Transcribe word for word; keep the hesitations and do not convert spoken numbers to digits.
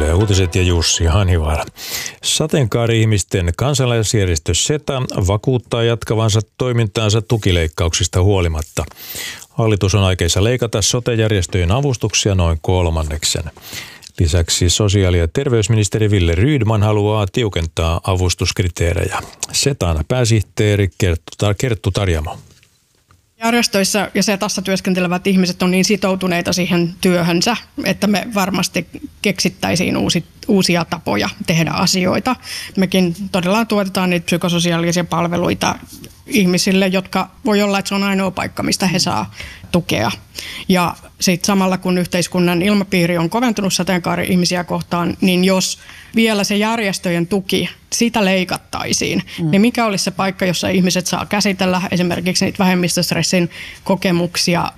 Yle Uutiset ja Jussi Hanivaara. Sateenkaari-ihmisten kansalaisjärjestö SETA vakuuttaa jatkavansa toimintaansa tukileikkauksista huolimatta. Hallitus on aikeissa leikata sote-järjestöjen avustuksia noin kolmanneksen. Lisäksi sosiaali- ja terveysministeri Wille Rydman haluaa tiukentaa avustuskriteerejä. SETAn pääsihteeri Kerttu Tarjamo. Järjestöissä ja SETassa työskentelevät ihmiset on niin sitoutuneita siihen työhönsä, että me varmasti keksittäisiin uusi, uusia tapoja tehdä asioita. Mekin todella tuotetaan niitä psykososiaalisia palveluita ihmisille, jotka voi olla, että se on ainoa paikka, mistä he saa tukea. Ja sitten samalla kun yhteiskunnan ilmapiiri on koventunut sateenkaari-ihmisiä kohtaan, niin jos vielä se järjestöjen tuki, sitä leikattaisiin, mm. niin mikä olisi se paikka, jossa ihmiset saa käsitellä esimerkiksi niitä vähemmistöstressin kokemuksia